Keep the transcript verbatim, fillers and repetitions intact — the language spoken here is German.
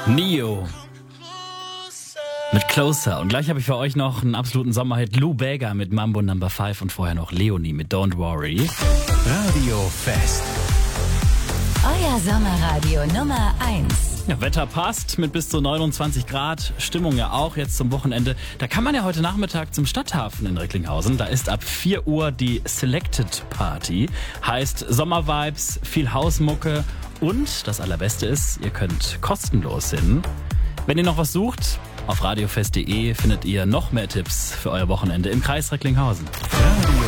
Neo mit Closer. Und gleich habe ich für euch noch einen absoluten Sommerhit. Lou Bega mit Mambo Number five und vorher noch Leonie mit Don't Worry. Radio Fest. Euer Sommerradio Nummer eins. Ja, Wetter passt mit bis zu neunundzwanzig Grad. Stimmung ja auch jetzt zum Wochenende. Da kann man ja heute Nachmittag zum Stadthafen in Recklinghausen. Da ist ab vier Uhr die Selected Party. Heißt Sommervibes, viel Hausmucke und das Allerbeste ist, ihr könnt kostenlos hin. Wenn ihr noch was sucht, auf radiofest punkt de findet ihr noch mehr Tipps für euer Wochenende im Kreis Recklinghausen. Radio